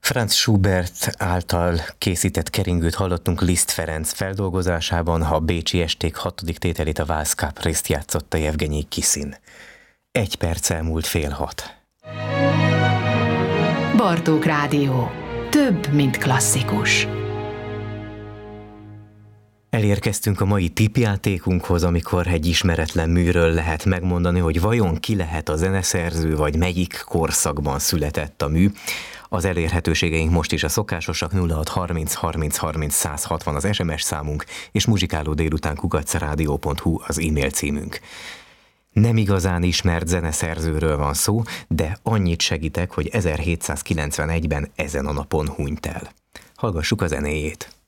Franz Schubert által készített keringőt hallottunk Liszt Ferenc feldolgozásában, a Bécsi Esték 6. tételét, a Vals Caprist játszotta Jevgenyi Kiszin. 1 perc elmúlt 5:30. Bartók Rádió. Több, mint klasszikus. Elérkeztünk a mai tippjátékunkhoz, amikor egy ismeretlen műről lehet megmondani, hogy vajon ki lehet a zeneszerző, vagy melyik korszakban született a mű. Az elérhetőségeink most is a szokásosak: 0630 30 30 160 az SMS számunk, és muzsikálódélután@radio.hu az e-mail címünk. Nem igazán ismert zeneszerzőről van szó, de annyit segítek, hogy 1791-ben ezen a napon hunyt el. Hallgassuk a zenéjét.